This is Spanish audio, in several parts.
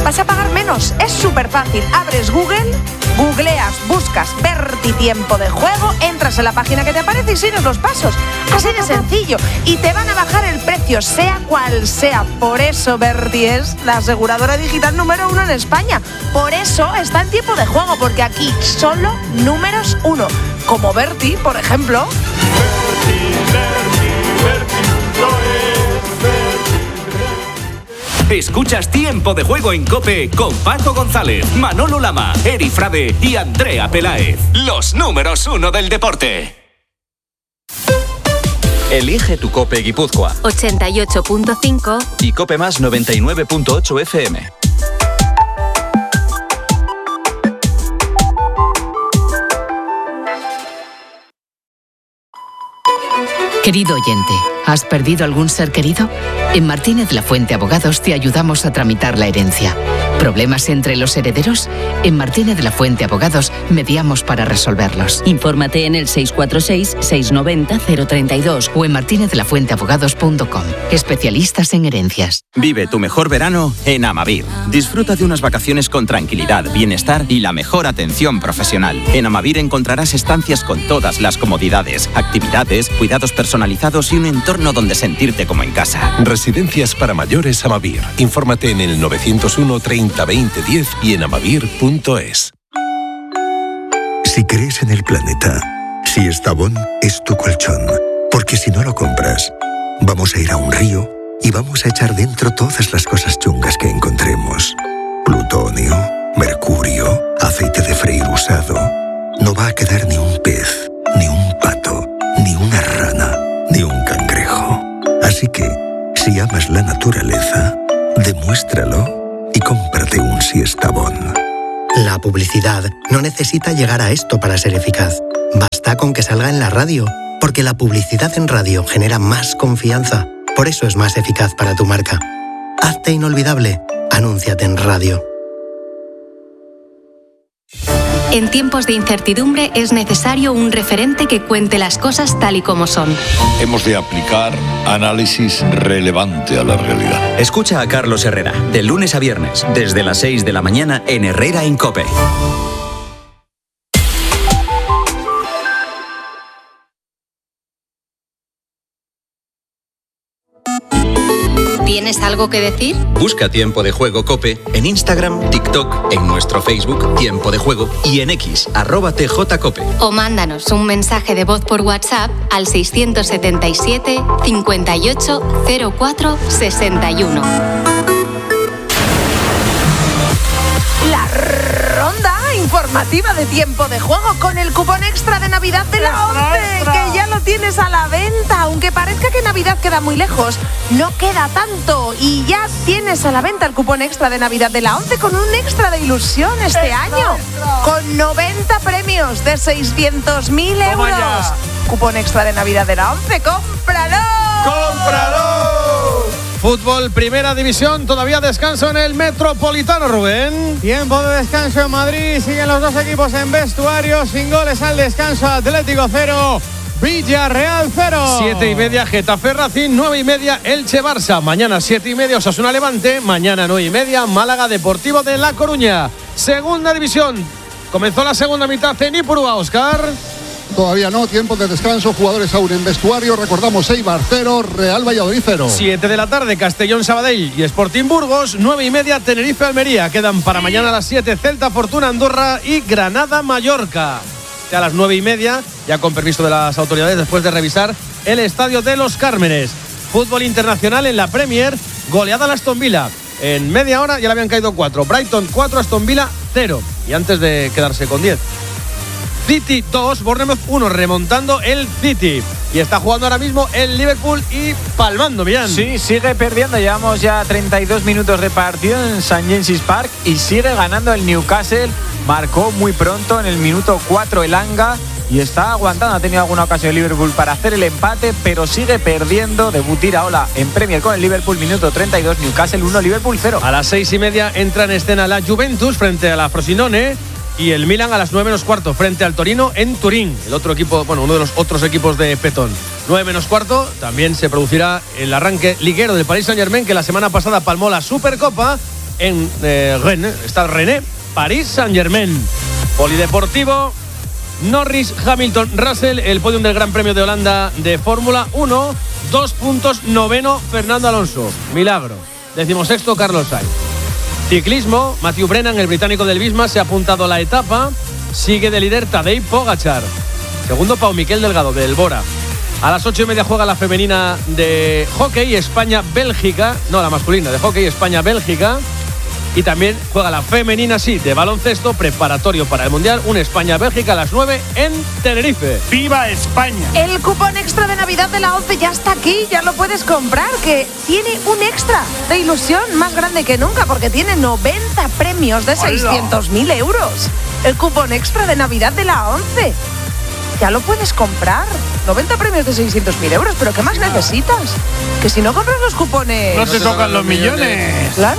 vas a pagar menos. Es súper fácil. Abres Google, googleas, buscas Berti tiempo de juego, entras en la página que te aparece y sigues los pasos. Así de sencillo. Y te van a bajar el precio, sea cual sea. Por eso Berti es la aseguradora digital número 1 en España. Por eso está en tiempo de juego, porque aquí solo números 1. Como Berti, por ejemplo. Escuchas Tiempo de Juego en COPE con Paco González, Manolo Lama, Eri Frade y Andrea Peláez. Los números 1 del deporte. Elige tu COPE Guipúzcoa 88.5 y COPE Más 99.8 FM. Querido oyente, ¿has perdido algún ser querido? En Martínez La Fuente Abogados te ayudamos a tramitar la herencia. ¿Problemas entre los herederos? En Martínez La Fuente Abogados mediamos para resolverlos. Infórmate en el 646-690-032 o en martinezlafuenteabogados.com. Especialistas en herencias. Vive tu mejor verano en Amavir. Disfruta de unas vacaciones con tranquilidad, bienestar y la mejor atención profesional. En Amavir encontrarás estancias con todas las comodidades, actividades, cuidados personalizados y un entorno donde sentirte como en casa. Residencias para mayores Amavir. Infórmate en el 901 30 20 10 y en amavir.es. Si crees en el planeta, Siestabón es tu colchón. Porque si no lo compras, vamos a ir a un río y vamos a echar dentro todas las cosas chungas que encontremos. Plutonio, mercurio, aceite de freír usado. No va a quedar ni un pez, ni un pato, ni una rana, ni un cangrejo. Así que, si amas la naturaleza, demuéstralo y cómprate un Siestabón. La publicidad no necesita llegar a esto para ser eficaz. Basta con que salga en la radio, porque la publicidad en radio genera más confianza. Por eso es más eficaz para tu marca. Hazte inolvidable. Anúnciate en radio. En tiempos de incertidumbre es necesario un referente que cuente las cosas tal y como son. Hemos de aplicar análisis relevante a la realidad. Escucha a Carlos Herrera, de lunes a viernes, desde las 6 de la mañana en Herrera en COPE. ¿Tienes algo que decir? Busca Tiempo de Juego COPE en Instagram, TikTok, en nuestro Facebook Tiempo de Juego y en X, @TJCOPE. O mándanos un mensaje de voz por WhatsApp al 677 58 04 61. La ronda informativa de Tiempo de Juego con el cupón extra de Navidad de la ONCE, que ya lo tienes a la venta. Aunque parezca que Navidad queda muy lejos, no queda tanto. Y ya tienes a la venta el cupón extra de Navidad de la ONCE con un extra de ilusión este año. Con 90 premios de 600.000 euros. Cupón extra de Navidad de la ONCE. ¡Cómpralo! ¡Cómpralo! Fútbol, Primera División, todavía descanso en el Metropolitano, Rubén. Tiempo de descanso en Madrid, siguen los dos equipos en vestuario, sin goles al descanso. Atlético 0, Villarreal 0. 7:30, Getafe Racing, 9:30, Elche Barça. Mañana 7:30, Osasuna Levante. Mañana 9:30, Málaga Deportivo de La Coruña. Segunda División, comenzó la segunda mitad en Ipurúa, Óscar. Todavía no, tiempo de descanso, jugadores aún en vestuario. Recordamos, Eibar 0, Real Valladolid 0. 7 de la tarde, Castellón Sabadell y Sporting Burgos. 9:30, Tenerife Almería. Quedan para mañana a las 7, Celta Fortuna Andorra y Granada Mallorca. A las 9:30, ya con permiso de las autoridades, después de revisar el estadio de Los Cármenes. Fútbol internacional en la Premier, goleada al Aston Villa. En media hora ya le habían caído 4. Brighton 4, Aston Villa 0. Y antes de quedarse con 10. City 2, Bournemouth 1, remontando el City. Y está jugando ahora mismo el Liverpool y palmando, Millán. Sí, sigue perdiendo. Llevamos ya 32 minutos de partido en St. James's Park y sigue ganando el Newcastle. Marcó muy pronto en el minuto 4 el Anga y está aguantando. Ha tenido alguna ocasión el Liverpool para hacer el empate, pero sigue perdiendo. Debut Iraola en Premier con el Liverpool, minuto 32, Newcastle 1, Liverpool 0. A las 6:30 entra en escena la Juventus frente a la Frosinone. Y el Milan a las 9:15 frente al Torino en Turín, el otro equipo, bueno, uno de los otros equipos de Petón. 9:15 también se producirá el arranque liguero del Paris Saint-Germain, que la semana pasada palmó la Supercopa en Rennes. Está René, París Saint-Germain. Polideportivo, Norris, Hamilton, Russell, el podium del Gran Premio de Holanda de Fórmula 1. 2 puntos, noveno, Fernando Alonso. Milagro. 16º, Carlos Sainz. Ciclismo, Matthew Brennan, el británico del Visma, se ha apuntado a la etapa. Sigue de líder Tadej Pogačar. Segundo, Pau Miquel Delgado, del Bora. A las 8:30 juega la femenina de hockey, España-Bélgica. No, la masculina de hockey, España-Bélgica. Y también juega la femenina, sí, de baloncesto, preparatorio para el Mundial. Un España-Bélgica a las 9 en Tenerife. ¡Viva España! El cupón extra de Navidad de la 11 ya está aquí, ya lo puedes comprar, que tiene un extra de ilusión más grande que nunca, porque tiene 90 premios de 600.000 euros. El cupón extra de Navidad de la 11. Ya lo puedes comprar. 90 premios de 600.000 euros, pero ¿qué más necesitas? Que si no compras los cupones... No se tocan los millones. Claro.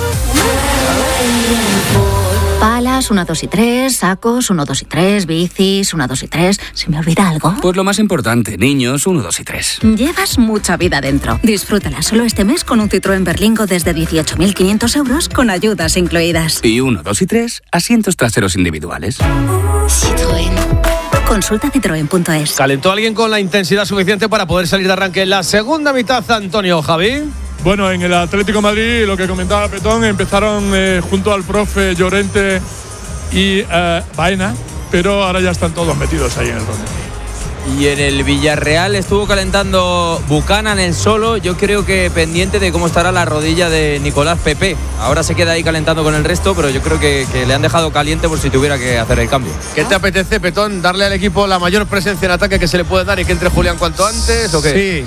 Palas, 1, 2 y 3, sacos, 1, 2 y 3, bicis, 1, 2 y 3. ¿Se me olvida algo? Pues lo más importante, niños, 1, 2 y 3. Llevas mucha vida dentro. Disfrútala solo este mes con un Citroën Berlingo desde 18.500 euros con ayudas incluidas. Y 1, 2 y 3, asientos traseros individuales. Citroën. Consulta citroen.es. ¿Calentó alguien con la intensidad suficiente para poder salir de arranque en la segunda mitad, Antonio, Javi? Bueno, en el Atlético de Madrid, lo que comentaba Petón, empezaron junto al profe Llorente y Baena, pero ahora ya están todos metidos ahí en el ronda. Y en el Villarreal estuvo calentando Buchanan el solo. Yo creo que pendiente de cómo estará la rodilla de Nicolás Pepe. Ahora se queda ahí calentando con el resto, pero yo creo que le han dejado caliente por si tuviera que hacer el cambio. ¿Qué te apetece, Petón? ¿Darle al equipo la mayor presencia en ataque que se le puede dar y que entre Julián cuanto antes o qué?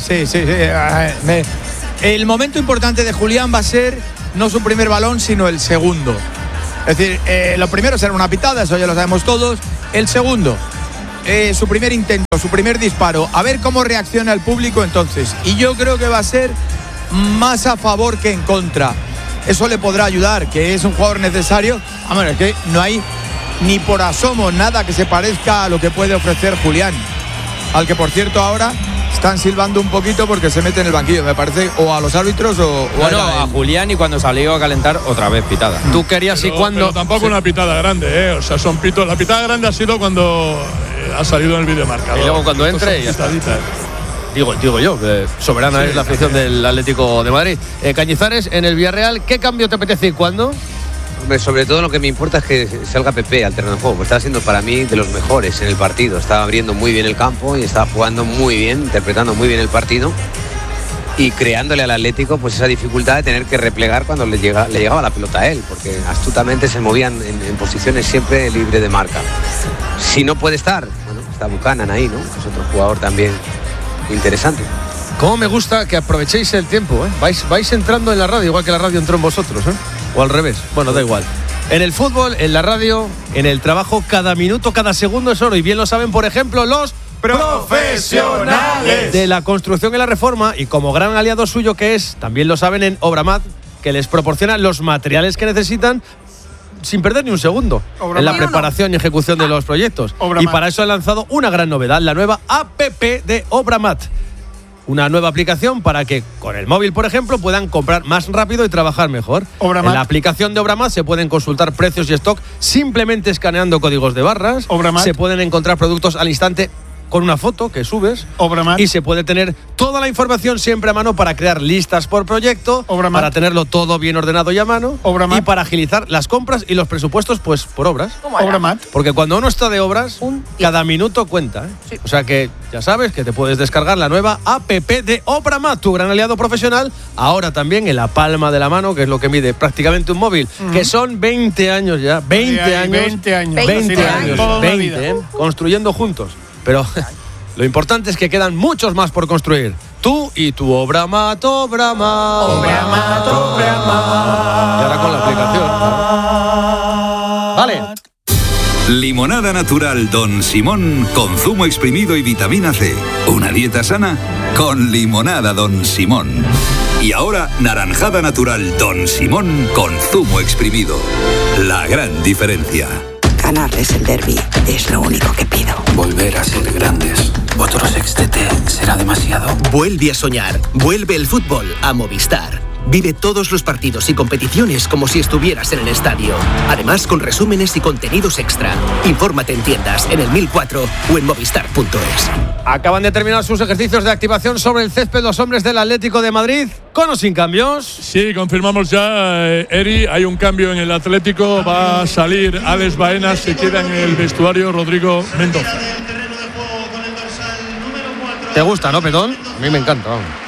Sí. El momento importante de Julián va a ser no su primer balón, sino el segundo. Es decir, lo primero será una pitada, eso ya lo sabemos todos. El segundo, su primer intento, su primer disparo, a ver cómo reacciona el público entonces. Y yo creo que va a ser más a favor que en contra. Eso le podrá ayudar, que es un jugador necesario. Es que no hay ni por asomo nada que se parezca a lo que puede ofrecer Julián, al que por cierto ahora están silbando un poquito porque se mete en el banquillo, me parece, o a los árbitros o a Julián, y cuando salió a calentar otra vez pitada. Tú querías y cuando... Pero tampoco una pitada grande, o sea, son pitos. La pitada grande ha sido cuando ha salido en el videomarcador. Y luego cuando entre ya está. Digo yo, soberana es la afición del Atlético de Madrid. Cañizares, en el Villarreal, ¿qué cambio te apetece y cuándo? Sobre todo lo que me importa es que salga Pepe al terreno de juego, pues está siendo para mí de los mejores en el partido. Estaba abriendo muy bien el campo y estaba jugando muy bien, interpretando muy bien el partido y creándole al Atlético pues esa dificultad de tener que replegar cuando le llegaba la pelota a él, porque astutamente se movían en posiciones siempre libre de marca. Si no puede estar, bueno, está Buchanan ahí, ¿no? Es otro jugador también interesante. Cómo me gusta que aprovechéis el tiempo, ¿eh? Vais entrando en la radio, igual que la radio entró en vosotros, ¿eh? O al revés, bueno, da igual. En el fútbol, en la radio, en el trabajo, cada minuto, cada segundo es oro. Y bien lo saben, por ejemplo, los profesionales de la construcción y la reforma. Y como gran aliado suyo que es, también lo saben en Obramat, que les proporciona los materiales que necesitan sin perder ni un segundo en la preparación y ejecución de los proyectos. Y para eso han lanzado una gran novedad, la nueva APP de Obramat. Una nueva aplicación para que con el móvil, por ejemplo, puedan comprar más rápido y trabajar mejor. Obramat. En la aplicación de Obramat se pueden consultar precios y stock simplemente escaneando códigos de barras. Obramat. Se pueden encontrar productos al instante con una foto que subes. Obramat. Y se puede tener toda la información siempre a mano para crear listas por proyecto, Obramat. Para tenerlo todo bien ordenado y a mano, Obramat. Y para agilizar las compras y los presupuestos pues por obras. Obramat. Porque cuando uno está de obras, cada minuto cuenta, ¿eh? Sí. O sea que ya sabes que te puedes descargar la nueva APP de Obramat, tu gran aliado profesional, ahora también en la palma de la mano, que es lo que mide prácticamente un móvil, que son 20 años ya, 20 años, construyendo juntos. Pero lo importante es que quedan muchos más por construir. Tú y tu Obramat, Obramat. Obramat, Obramat. Y ahora con la aplicación. Vale. Limonada natural Don Simón con zumo exprimido y vitamina C. Una dieta sana con limonada Don Simón. Y ahora naranjada natural Don Simón con zumo exprimido. La gran diferencia. Ganarles el derbi es lo único que pido. Volver a ser grandes. Otro sextete será demasiado. Vuelve a soñar. Vuelve el fútbol a Movistar. Vive todos los partidos y competiciones como si estuvieras en el estadio. Además, con resúmenes y contenidos extra. Infórmate en tiendas, en el 1004 o en movistar.es. Acaban de terminar sus ejercicios de activación sobre el césped los hombres del Atlético de Madrid. ¿Con o sin cambios? Sí, confirmamos ya, Eri, hay un cambio en el Atlético. Va a salir Alex Baena, se queda en el vestuario Rodrigo Mendoza. ¿Te gusta, no, Petón? A mí me encanta.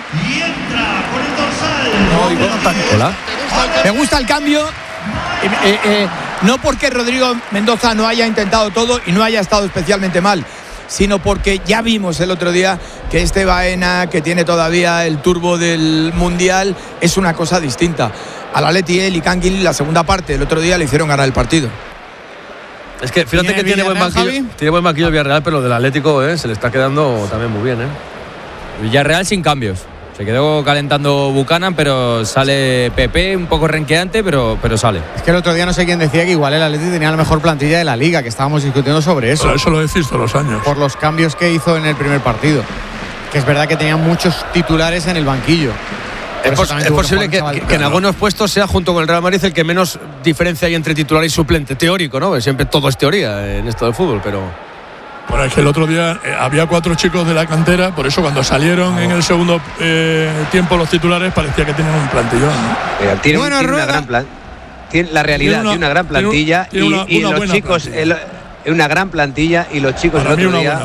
Hola. Me gusta el cambio. No porque Rodrigo Mendoza no haya intentado todo y no haya estado especialmente mal, sino porque ya vimos el otro día que este Baena, que tiene todavía el turbo del Mundial, es una cosa distinta. Al Atleti y Canguil, la segunda parte, el otro día le hicieron ganar el partido. Es que fíjate que tiene buen banquillo el Villarreal, pero lo del Atlético se le está quedando también muy bien. Villarreal sin cambios. Se quedó calentando Buchanan, pero sale Pepe, un poco renqueante, pero sale. Es que el otro día no sé quién decía que igual el Atleti tenía la mejor plantilla de la Liga, que estábamos discutiendo sobre eso. Pero eso lo decís todos los años. Por los cambios que hizo en el primer partido. Que es verdad que tenía muchos titulares en el banquillo. Es posible que en algunos puestos sea, junto con el Real Madrid, el que menos diferencia hay entre titular y suplente. Teórico, ¿no? Siempre todo es teoría en esto del fútbol, pero... Bueno, es que el otro día había 4 chicos de la cantera, por eso cuando salieron en el segundo tiempo los titulares parecía que tenían un plantillón, ¿no? Tiene una gran la realidad tiene una gran plantilla y los chicos una gran plantilla y los chicos el otro día.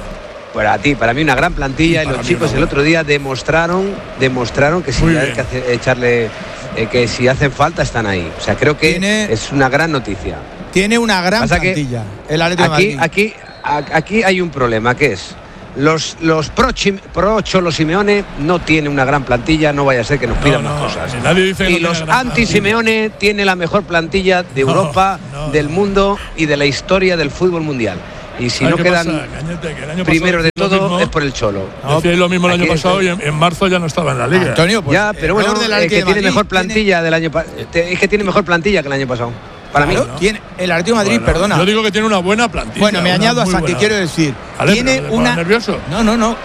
Para mí una gran plantilla y los chicos el otro día demostraron que si hay que echarle que si hacen falta están ahí. O sea, creo que es una gran noticia. Tiene una gran plantilla. El Atlético de Madrid. Aquí hay un problema, que es los pro Cholo Simeone no tiene una gran plantilla, no vaya a ser que nos pidan más cosas. Y los anti Simeone tiene la mejor plantilla de Europa, del mundo y de la historia del fútbol mundial. Y si no quedan primeros de todo es por el Cholo. Decía lo mismo el año pasado y en marzo ya no estaba en la Liga. Antonio, pues, ya, pero bueno, es que tiene mejor plantilla del año pasado. Es que tiene mejor plantilla que el año pasado. Para mí tiene el Atlético de Madrid, perdona. Yo digo que tiene una buena plantilla. Bueno, me añado a Santi, quiero decir, tiene una nervioso. No,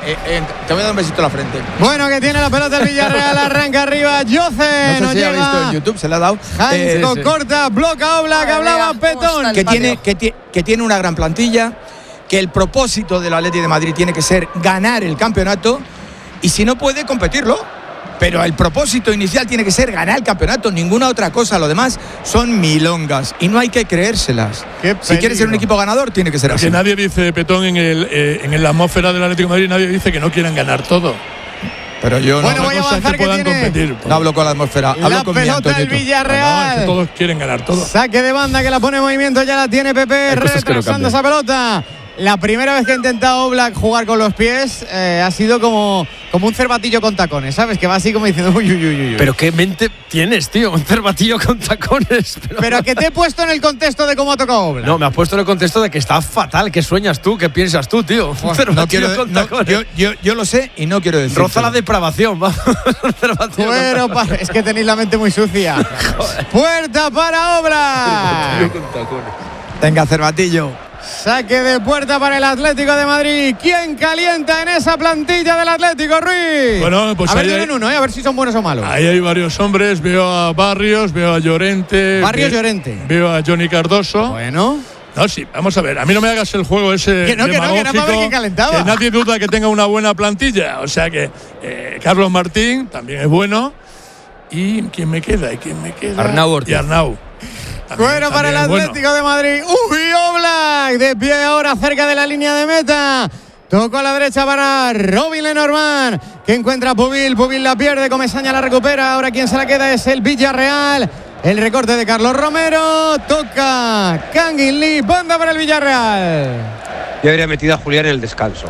te voy a dar un besito a la frente. Bueno, que tiene la pelota el Villarreal, arranca arriba Jose, no sé si ha visto en YouTube, se la ha dado. Heinz corta, bloca Oblak, hablaba Petón. Que tiene una gran plantilla, que el propósito del Atlético de Madrid tiene que ser ganar el campeonato y si no puede competirlo. Pero el propósito inicial tiene que ser ganar el campeonato, ninguna otra cosa. Lo demás son milongas y no hay que creérselas. Si quieres ser un equipo ganador, tiene que ser así. Que nadie dice, Petón, en la atmósfera del Atlético de Madrid, nadie dice que no quieran ganar todo. Pero yo no voy a avanzar que puedan competir. No hablo con la atmósfera, hablo con mi Antoñito. La pelota del Villarreal. Es que todos quieren ganar todo. Saque de banda que la pone en movimiento, ya la tiene Pepe, retrasando esa pelota. La primera vez que ha intentado Oblak jugar con los pies ha sido como un cervatillo con tacones, ¿sabes? Que va así como diciendo uy. Pero qué mente tienes, tío, un cervatillo con tacones. Pero que te he puesto en el contexto de cómo ha tocado Oblak. No, me has puesto en el contexto de que está fatal. ¿Qué sueñas tú? ¿Qué piensas tú, tío? Un cervatillo con tacones. Yo lo sé y no quiero decir. Roza la depravación, va. Bueno, es que tenéis la mente muy sucia. Puerta para Oblak. Venga, cervatillo. Saque de puerta para el Atlético de Madrid. ¿Quién calienta en esa plantilla del Atlético, Ruiz? Bueno, pues a ver, tienen uno, a ver si son buenos o malos. Ahí hay varios hombres. Veo a Barrios, veo a Llorente. Llorente. Veo a Johnny Cardoso. Bueno. No, sí, vamos a ver. A mí no me hagas el juego ese que era para ver quién calentaba. Que nadie duda que tenga una buena plantilla. O sea que Carlos Martín también es bueno. ¿Y quién me queda? Arnau Ortiz. Y Arnau. Fuera para el Atlético de Madrid. Oblak de pie ahora cerca de la línea de meta. Tocó a la derecha para Robin Lenormand, que encuentra a Pubil. Pubil la pierde, Comesaña la recupera. Ahora quien se la queda es el Villarreal. El recorte de Carlos Romero. Toca Kangin Lee. Banda para el Villarreal. Yo habría metido a Julián en el descanso.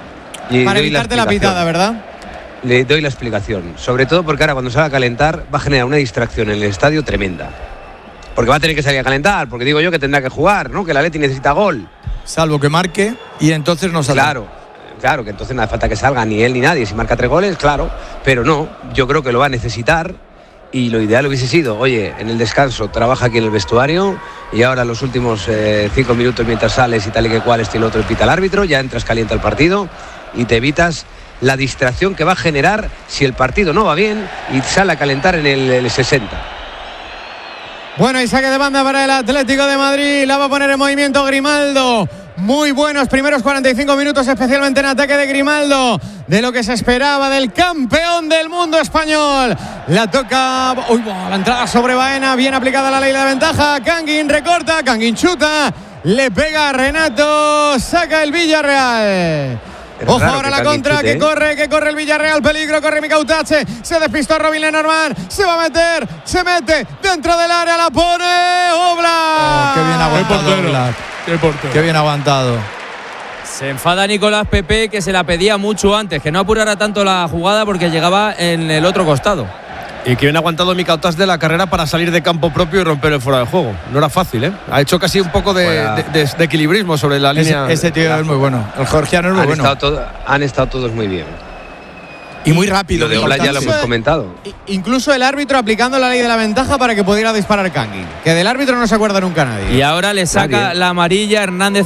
Y para evitarte la pitada, ¿verdad? Le doy la explicación. Sobre todo porque ahora cuando salga a calentar va a generar una distracción en el estadio tremenda. Porque va a tener que salir a calentar, porque digo yo que tendrá que jugar, ¿no? Que el Atleti necesita gol. Salvo que marque y entonces no sale. Claro, que entonces no hace falta que salga ni él ni nadie. Si marca 3 goles, claro, pero no, yo creo que lo va a necesitar y lo ideal hubiese sido, oye, en el descanso trabaja aquí en el vestuario y ahora los últimos 5 minutos mientras sales y tal y que cual, este y lo otro, pita el árbitro, ya entras caliente al partido y te evitas la distracción que va a generar si el partido no va bien y sale a calentar en el 60. Bueno, y saque de banda para el Atlético de Madrid. La va a poner en movimiento Grimaldo. Muy buenos primeros 45 minutos, especialmente en ataque de Grimaldo, de lo que se esperaba del campeón del mundo español. La toca, la entrada sobre Baena, bien aplicada la ley de la ventaja. Kangin recorta, Kangin chuta, le pega a Renato, saca el Villarreal. Ojo ahora la contra, que corre el Villarreal, peligro, corre Mikautache, se despistó Robin Lenormand, se va a meter, se mete dentro del área, la pone Oblak. Qué bien aguantado Oblak. Qué bien aguantado. Se enfada Nicolás Pepe, que se la pedía mucho antes, que no apurara tanto la jugada porque llegaba en el otro costado. Y que bien aguantado Mikautache de la carrera para salir de campo propio y romper el fuera de juego. No era fácil, ¿eh? Ha hecho casi un poco de equilibrismo sobre la línea. Ese tío es muy bueno. El georgiano es muy bueno. Han estado todos muy bien. Y muy rápido. Lo de Oblak ya lo hemos comentado. Incluso el árbitro aplicando la ley de la ventaja para que pudiera disparar Kangin. Que del árbitro no se acuerda nunca nadie. Y ahora le saca la amarilla Hernández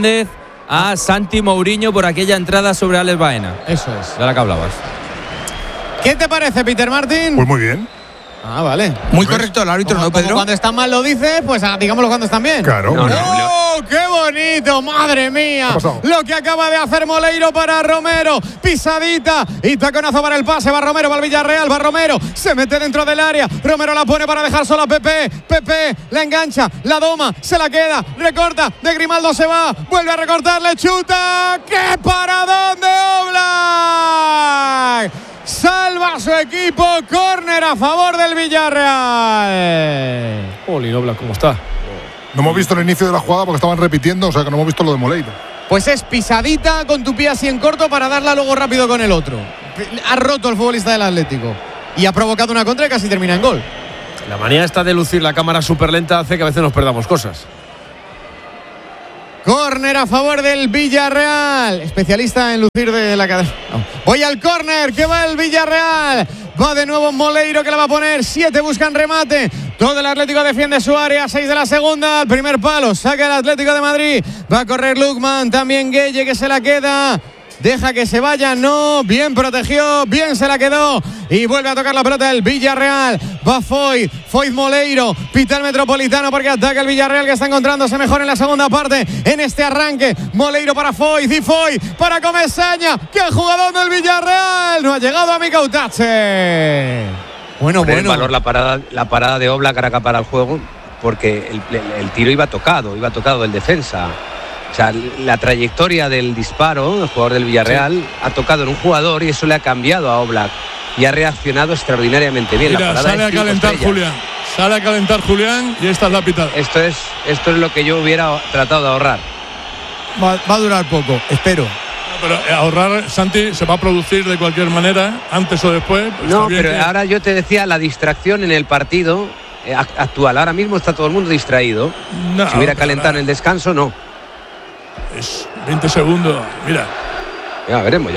a Santi Mourinho por aquella entrada sobre Alex Baena. Eso es. De la que hablabas. ¿Qué te parece, Peter Martin? Pues muy bien. Ah, vale. Muy correcto el árbitro, ¿no, Pedro? Cuando están mal lo dices, pues digámoslo cuando están bien. Claro. ¡Oh, qué bonito! ¡Madre mía! Lo que acaba de hacer Moleiro para Romero. Pisadita y taconazo para el pase. Va Romero, va el Villarreal, va Romero. Se mete dentro del área. Romero la pone para dejar sola a Pepe. Pepe la engancha, la doma, se la queda, recorta. De Grimaldo se va, vuelve a recortar, le chuta. ¡Qué paradón de Oblak! Salva a su equipo, córner a favor del Villarreal. Oli, Oblak, ¿cómo está? No hemos visto el inicio de la jugada porque estaban repitiendo, o sea que no hemos visto lo de Moleiro. Pues es pisadita con tu pie así en corto para darla luego rápido con el otro. Ha roto el futbolista del Atlético y ha provocado una contra y casi termina en gol. La manía esta de lucir la cámara súper lenta hace que a veces nos perdamos cosas. Córner a favor del Villarreal. Especialista en lucir de la cadena. Voy al córner, que va el Villarreal. Va de nuevo Moleiro, que la va a poner. 7 buscan remate. Todo el Atlético defiende su área. 6 de la segunda. El primer palo. Saca el Atlético de Madrid. Va a correr Lukman. También Gueye, que se la queda. Deja que se vaya, no, bien protegió, bien se la quedó y vuelve a tocar la pelota el Villarreal. Va Foyth Moleiro, pita el Metropolitano porque ataca el Villarreal, que está encontrándose mejor en la segunda parte en este arranque. Moleiro para Foyth y Foyth para Comesaña. ¡Qué jugador del Villarreal! No ha llegado a Mikautache. Bueno. En valor la parada de Oblak para el juego, porque el tiro iba tocado del defensa. O sea, la trayectoria del disparo, el jugador del Villarreal, ha tocado en un jugador y eso le ha cambiado a Oblak y ha reaccionado extraordinariamente bien. Mira, sale a calentar Julián. Sale a calentar Julián y esta es la pitada. Esto es lo que yo hubiera tratado de ahorrar. Va a durar poco, espero. No, pero ahorrar, Santi, se va a producir de cualquier manera, antes o después. Pues no, pero ahora yo te decía la distracción en el partido actual. Ahora mismo está todo el mundo distraído. No, si hubiera calentado en el descanso, no. Es 20 segundos, mira. Ya veremos.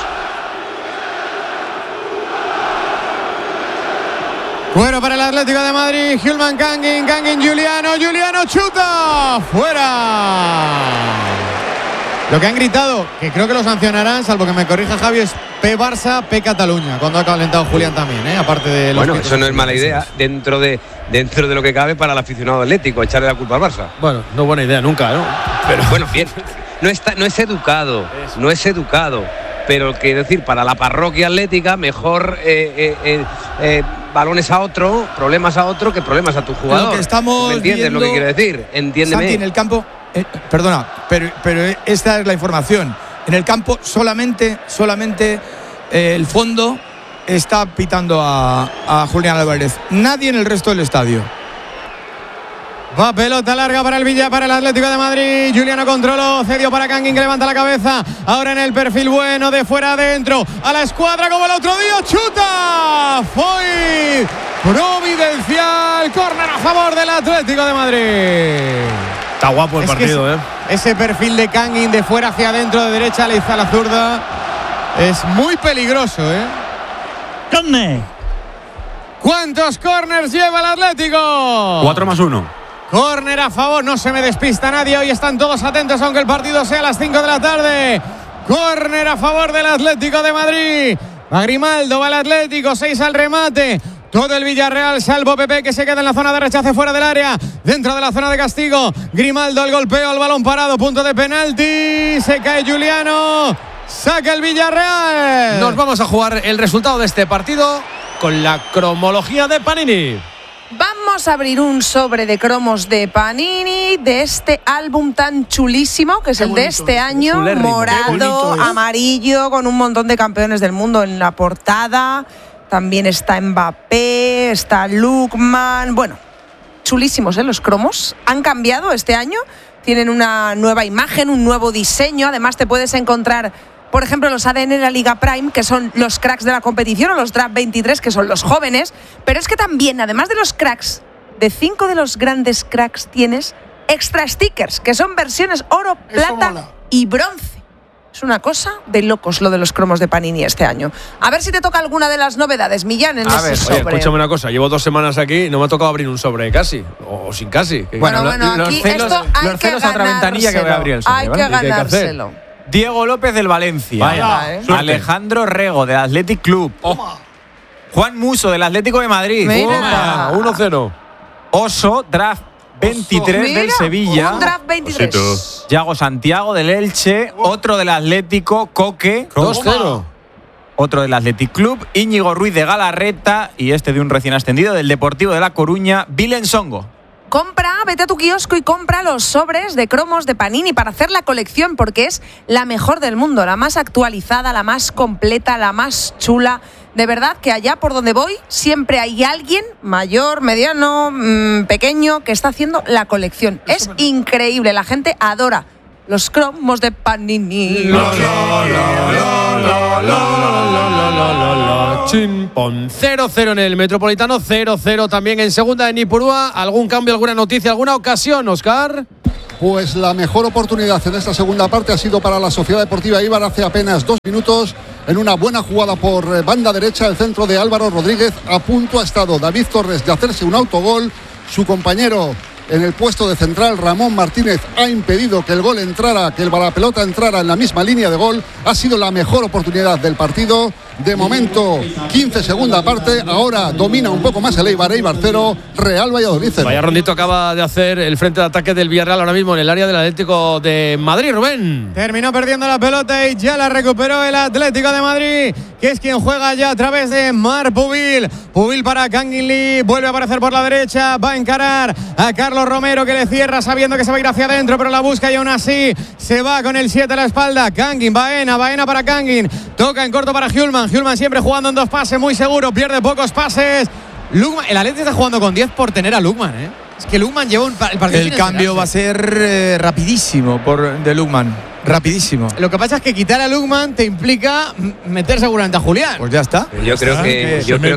Bueno, para el Atlético de Madrid, Hülman Kangin, Juliano chuta, fuera. Lo que han gritado, que creo que lo sancionarán, salvo que me corrija Javi, es P Barça, P Cataluña, cuando ha calentado Julián también, aparte de los. Bueno, eso no es mala idea dentro de lo que cabe para el aficionado atlético, echarle la culpa al Barça. Bueno, no buena idea nunca, ¿no? Pero bueno, bien, no es educado, pero quiero decir, para la parroquia atlética, mejor balones a otro, problemas a otro, que problemas a tu jugador. Lo que estamos ¿Me entiendes viendo, lo que quiero decir? Entiéndeme. Santi, en el campo, perdona, pero esta es la información. En el campo solamente el fondo está pitando a Julián Álvarez. Nadie en el resto del estadio. Va pelota larga para el Atlético de Madrid. Juliano controló, cedió para Kangin, que levanta la cabeza. Ahora en el perfil bueno, de fuera adentro. A la escuadra como el otro día. ¡Chuta! Foyth providencial. Córner a favor del Atlético de Madrid. Está guapo el partido, Ese perfil de Kangin de fuera hacia adentro, de derecha a la zurda, es muy peligroso, ¡Córner! ¿Cuántos corners lleva el Atlético? 4 más 1. Córner a favor, no se me despista nadie. Hoy están todos atentos, aunque el partido sea a las 5 de la tarde. Córner a favor del Atlético de Madrid. Va Grimaldo, va el Atlético, 6 al remate. Todo el Villarreal, salvo Pepe, que se queda en la zona de rechace fuera del área. Dentro de la zona de castigo. Grimaldo, el golpeo, el balón parado, punto de penalti. Se cae Giuliano. Saca el Villarreal. Nos vamos a jugar el resultado de este partido con la cromología de Panini. Vamos a abrir un sobre de cromos de Panini de este álbum tan chulísimo que es el de este año, morado, amarillo, con un montón de campeones del mundo en la portada. También está Mbappé, está Lookman. Bueno, chulísimos, los cromos. Han cambiado este año, tienen una nueva imagen, un nuevo diseño. Además te puedes encontrar, por ejemplo, los ADN de la Liga Prime, que son los cracks de la competición, o los Draft 23, que son los jóvenes. Pero es que también, además de los cracks, de 5 de los grandes cracks tienes extra stickers, que son versiones oro, plata y bronce. Es una cosa de locos lo de los cromos de Panini este año. A ver si te toca alguna de las novedades, Millán, en ese sobre. Oye, escúchame una cosa, llevo 2 semanas aquí y no me ha tocado abrir un sobre casi, o sin casi. Bueno, aquí esto hay que ganárselo. Otra ventanilla que voy a abrir el sobre, hay que ganárselo. Diego López del Valencia. Vaya, Alejandro Rego del Athletic Club. Juan Muso del Atlético de Madrid. 1-0. Oso, draft 23 del Sevilla. Un draft 23. Yago Santiago del Elche. Otro del Atlético, Coque. 2-0. Otro del Athletic Club, Íñigo Ruiz de Galarreta. Y este de un recién ascendido del Deportivo de La Coruña, Vilen Songo. Vete a tu kiosco y compra los sobres de cromos de Panini para hacer la colección, porque es la mejor del mundo, la más actualizada, la más completa, la más chula. De verdad que allá por donde voy siempre hay alguien mayor, mediano, pequeño, que está haciendo la colección. Es increíble, la gente adora los cromos de Panini. Chimpón. 0-0 en el Metropolitano, 0-0 también en segunda en Ipurúa. ¿Algún cambio, alguna noticia, alguna ocasión, Óscar? Pues la mejor oportunidad en esta segunda parte ha sido para la Sociedad Deportiva Eibar hace apenas 2 minutos. En una buena jugada por banda derecha, el centro de Álvaro Rodríguez. A punto ha estado David Torres de hacerse un autogol. Su compañero en el puesto de central, Ramón Martínez, ha impedido que el gol entrara, que la pelota entrara en la misma línea de gol. Ha sido la mejor oportunidad del partido. De momento, 15 segunda parte. Ahora domina un poco más el Eibar. Eibar 0, Real Valladolid 0. Vaya rondito acaba de hacer el frente de ataque del Villarreal ahora mismo en el área del Atlético de Madrid, Rubén. Terminó perdiendo la pelota y ya la recuperó el Atlético de Madrid, que es quien juega ya a través de Marc Pubil. Pubil para Kangin Lee, vuelve a aparecer por la derecha, va a encarar a Carlos Romero, que le cierra sabiendo que se va a ir hacia adentro, pero la busca y aún así se va con el 7 a la espalda. Kangin, Baena para Kangin, toca en corto para Hjulman siempre jugando en 2 pases, muy seguro, pierde pocos pases. Lukman, el Atlético está jugando con 10 por tener a Lukman, Es que Lukman lleva el partido. El cambio va a ser rapidísimo de Lukman. Rapidísimo. Lo que pasa es que quitar a Lukman te implica meter seguramente a Julián. Pues ya está. Yo creo que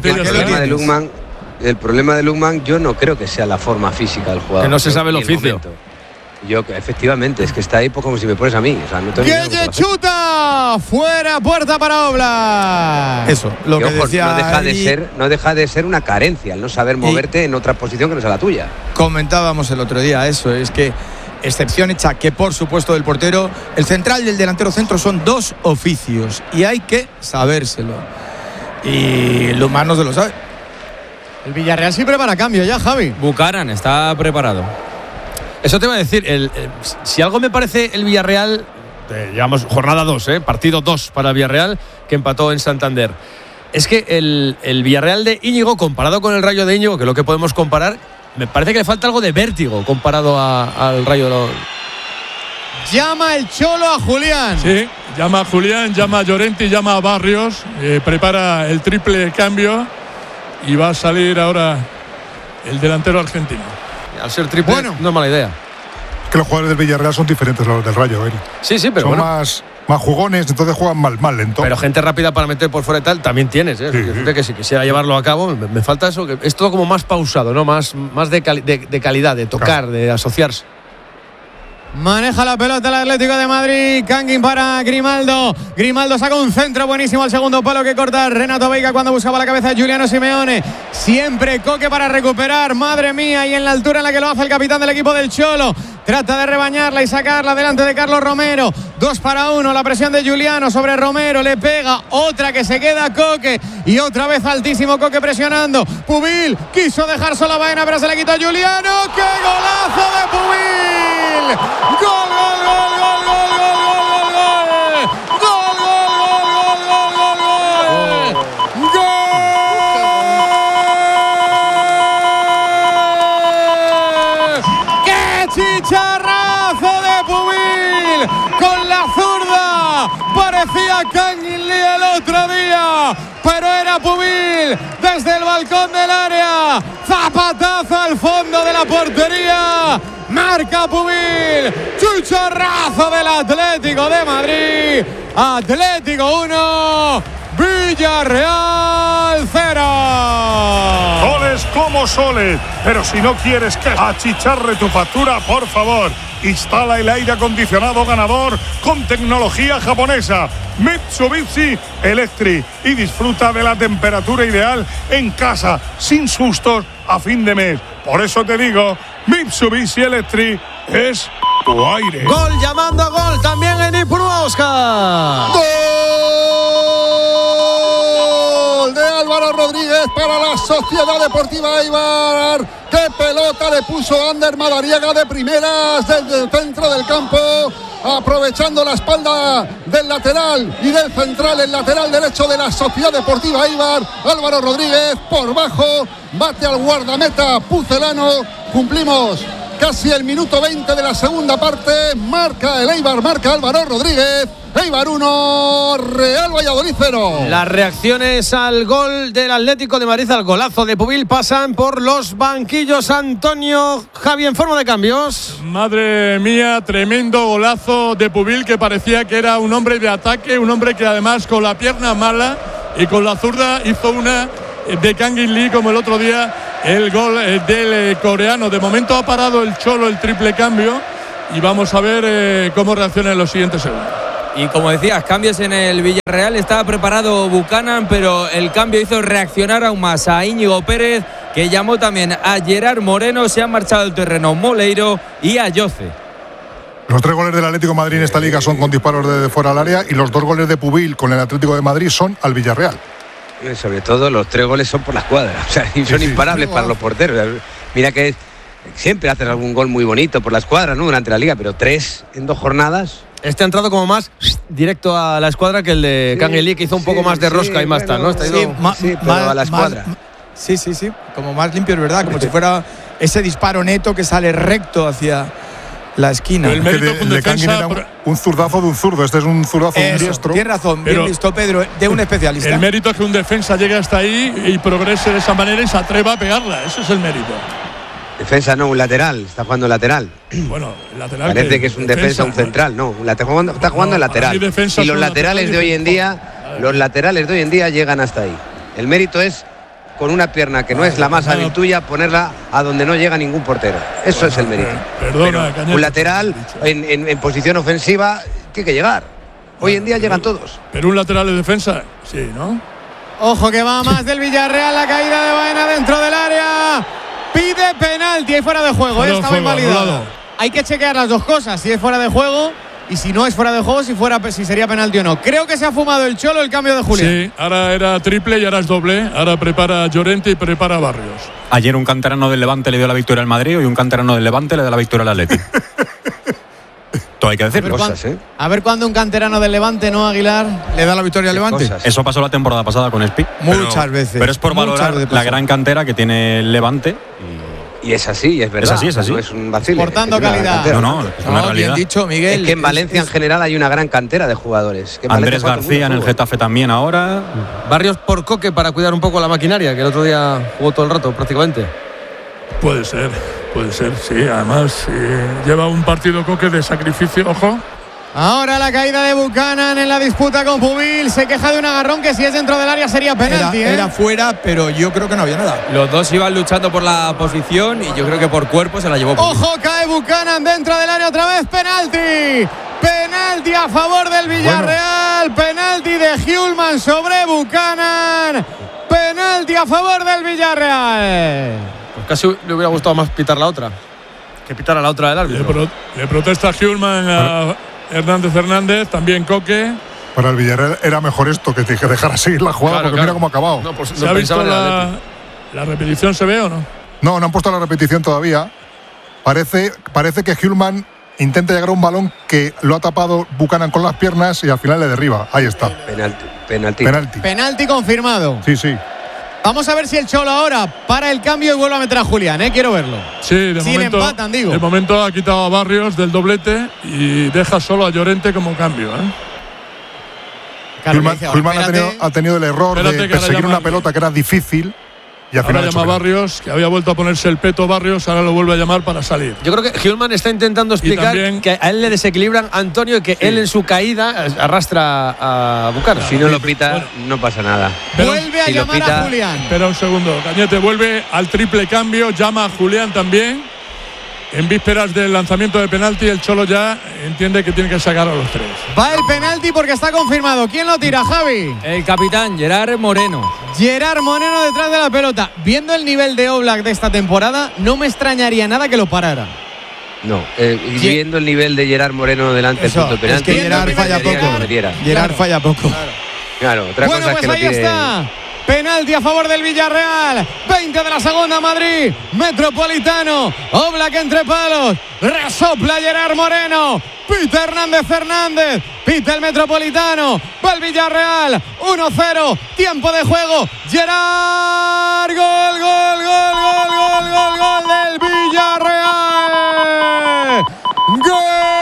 el problema de Lukman yo no creo que sea la forma física del jugador. Que no se sabe el oficio. Yo, efectivamente, es que está ahí como si me pones a mí. O sea, no tengo ¡Que chuta! Fuera, puerta para Oblak. Eso, lo que decía. No deja de ser una carencia el no saber moverte en otra posición que no sea la tuya. Comentábamos el otro día eso, es que excepción hecha que por supuesto del portero, el central y el delantero centro son 2 oficios y hay que sabérselo. Y Lukman no se lo sabe. El Villarreal sí prepara cambio ya, Javi. Bucaran está preparado. Eso te iba a decir, si algo me parece el Villarreal, llevamos jornada 2, partido 2 para el Villarreal, que empató en Santander. Es que el Villarreal de Íñigo, comparado con el Rayo de Íñigo, que es lo que podemos comparar, me parece que le falta algo de vértigo comparado al Rayo de... Llama el Cholo a Julián. Sí, llama a Julián, llama a Llorente, llama a Barrios, prepara el triple cambio y va a salir ahora el delantero argentino. Al ser triple, no es mala idea. Que los jugadores del Villarreal son diferentes a los del Rayo, Sí, pero son más jugones, entonces juegan más lento. Pero gente rápida para meter por fuera y tal, también tienes, Sí. Que si quisiera llevarlo a cabo, me falta eso, que es todo como más pausado, ¿no? Más de calidad, de tocar, claro, de asociarse. Maneja la pelota el Atlético de Madrid. Kangin para Grimaldo. Grimaldo saca un centro buenísimo al segundo palo que corta Renato Veiga cuando buscaba la cabeza de Giuliano Simeone. Siempre Coque para recuperar. Madre mía, y en la altura en la que lo hace el capitán del equipo del Cholo. Trata de rebañarla y sacarla delante de Carlos Romero. 2-1. La presión de Giuliano sobre Romero. Le pega otra que se queda Coque. Y otra vez altísimo Coque presionando. Pubil quiso dejar sola a Baena, pero se le quitó a Giuliano. ¡Qué golazo de Pubil! ¡Gol, gol, gol, gol, gol, gol, gol, gol! ¡Gol, gol, gol, gol, gol, gol, gol! ¡Gol! ¡Qué chicharrazo de Pubil! Con la zurda. Parecía Kangin Lee el otro día, pero era Pubil desde el balcón del área. Zapatazo al fondo de la portería. Marca Pubil. Chicharrazo del Atlético de Madrid. Atlético 1, Villarreal 0. Soles como soles, pero si no quieres que achicharre tu factura, por favor, instala el aire acondicionado ganador con tecnología japonesa Mitsubishi Electric y disfruta de la temperatura ideal en casa, sin sustos a fin de mes. Por eso te digo, Mitsubishi Electric es tu aire. Gol llamando a gol también en Ipurúa. ¡Gol de Álvaro Rodríguez para la Sociedad Deportiva Eibar! ¡Qué pelota le puso Ander Madariaga de primeras desde el centro del campo! Aprovechando la espalda del lateral y del central, el lateral derecho de la Sociedad Deportiva Eibar. Álvaro Rodríguez por bajo, bate al guardameta pucelano. Cumplimos casi el minuto 20 de la segunda parte. Marca el Eibar, marca Álvaro Rodríguez. Eibar 1, Real Valladolid 0. Las reacciones al gol del Atlético de Madrid, al golazo de Pubil, pasan por los banquillos. Antonio, Javi, en forma de cambios. Madre mía, tremendo golazo de Pubil, que parecía que era un hombre de ataque, un hombre que además con la pierna mala y con la zurda hizo una de Kangin Lee como el otro día el gol del coreano. De momento ha parado el Cholo el triple cambio y vamos a ver cómo reacciona en los siguientes segundos. Y como decías, cambios en el Villarreal. Estaba preparado Buchanan, pero el cambio hizo reaccionar aún más a Íñigo Pérez, que llamó también a Gerard Moreno. Se han marchado del terreno Moleiro y a Yoce. Los 3 goles del Atlético de Madrid en esta liga son con disparos de fuera del área y los 2 goles de Pubil con el Atlético de Madrid son al Villarreal. Sobre todo los 3 goles son por la escuadra, o sea, son imparables para los porteros. Mira que siempre hacen algún gol muy bonito por la escuadra, ¿no?, durante la liga, pero 3 en 2 jornadas. Este ha entrado como más directo a la escuadra que el de Kangin Lee, que hizo un poco más de rosca y más tal, ¿no? Pero a la escuadra. Sí, como más limpio, es verdad, como si fuera ese disparo neto que sale recto hacia la esquina. El mérito de Kangin era un zurdazo de un zurdo, este es un zurdazo de un diestro. Tienes razón, bien visto, Pedro, de un especialista. El mérito es que un defensa llegue hasta ahí y progrese de esa manera y se atreva a pegarla, eso es el mérito. Defensa no, un lateral, está jugando lateral. Bueno, el lateral. Parece que es un defensa, un central, no, está jugando el lateral. Y los laterales de hoy en día, llegan hasta ahí. El mérito es con una pierna que no es la más hábil tuya, ponerla a donde no llega ningún portero. Eso es el mérito. Perdona, un lateral en posición ofensiva tiene que llegar. Hoy en día llegan todos. Pero un lateral de defensa, sí, ¿no? Ojo que va más del Villarreal, la caída de Baena dentro del área. Pide penalti, ahí fuera de juego, estaba invalidado. Hay que chequear las dos cosas, si es fuera de juego y si no es fuera de juego, si sería penalti o no. Creo que se ha fumado el Cholo el cambio de Julián. Sí, ahora era triple y ahora es doble. Ahora prepara Llorente y prepara Barrios. Ayer un canterano del Levante le dio la victoria al Madrid y un canterano del Levante le da la victoria al Atlético. Todo hay que decirlo. A ver cuándo un canterano del Levante, ¿no, Aguilar? ¿Le da la victoria al Levante? Eso pasó la temporada pasada con Espi. Muchas veces. Pero es por valorar la gran cantera que tiene el Levante. Y es así, es verdad. Es así. No es un vacile. Portando calidad. No, es una realidad. Bien dicho, Miguel. Es que en Valencia en general hay una gran cantera de jugadores. Andrés García en el Getafe también ahora. Barrios por Coque para cuidar un poco la maquinaria, que el otro día jugó todo el rato prácticamente. Puede ser, sí. Además, lleva un partido Coque de sacrificio, ojo. Ahora la caída de Buchanan en la disputa con Pubil. Se queja de un agarrón que si es dentro del área sería penalti. Era fuera, pero yo creo que no había nada. Los dos iban luchando por la posición y yo creo que por cuerpo se la llevó. Ojo, cae Buchanan dentro del área otra vez. Penalti. Penalti a favor del Villarreal. Penalti de Hjulman sobre Buchanan. Penalti a favor del Villarreal. Pues casi le hubiera gustado más pitar la otra. Que pitara la otra del árbitro. Le protesta Hjulman a Hernández, también Coque. Para el Villarreal era mejor esto que dejar seguir la jugada, porque mira cómo ha acabado. No, pues, ¿se ha visto la repetición? ¿Se ve o no? No han puesto la repetición todavía. Parece que Hjulman intenta llegar a un balón que lo ha tapado Buchanan con las piernas y al final le derriba. Ahí está. Penalti confirmado. Sí. Vamos a ver si el Cholo ahora para el cambio y vuelve a meter a Julián, quiero verlo. Sí, si momento, le empatan, digo. De momento ha quitado a Barrios del doblete y deja solo a Llorente como cambio. Hjulman ha tenido el error de perseguir una pelota que era difícil. Y al final llama a Barrios, que había vuelto a ponerse el peto Barrios, ahora lo vuelve a llamar para salir. Yo creo que Hjulman está intentando explicar que a él le desequilibran Antonio y que él en su caída arrastra a Buchanan. Si no lo pita, no pasa nada. Vuelve a llamar a Julián. Espera un segundo, Cañete vuelve al triple cambio, llama a Julián también. En vísperas del lanzamiento de penalti, el Cholo ya entiende que tiene que sacar a los 3. Va el penalti porque está confirmado. ¿Quién lo tira, Javi? El capitán, Gerard Moreno. Gerard Moreno detrás de la pelota. Viendo el nivel de Oblak de esta temporada, no me extrañaría nada que lo parara. No, viendo el nivel de Gerard Moreno delante del punto de penalti. Es que Gerard falla poco. Gerard falla poco. Claro, otra cosa es que ahí está. Penalti a favor del Villarreal. 20 de la segunda, Madrid. Metropolitano. Oblak entre palos. Resopla Gerard Moreno. Pita Hernández. Pita el Metropolitano. Va el Villarreal. 1-0. Tiempo de juego. Gerard. Gol del Villarreal. Gol.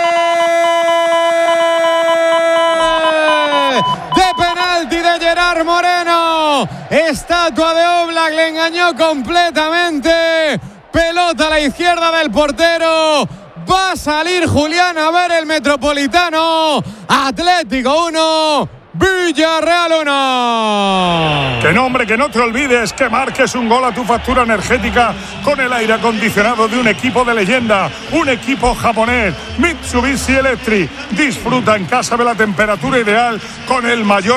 Gerard Moreno, estatua de Oblak, le engañó completamente, pelota a la izquierda del portero, va a salir Julián a ver el Metropolitano. Atlético 1, Villarreal 1. Que no, hombre, que no te olvides que marques un gol a tu factura energética con el aire acondicionado de un equipo de leyenda, un equipo japonés, Mitsubishi Electric. Disfruta en casa de la temperatura ideal con el mayor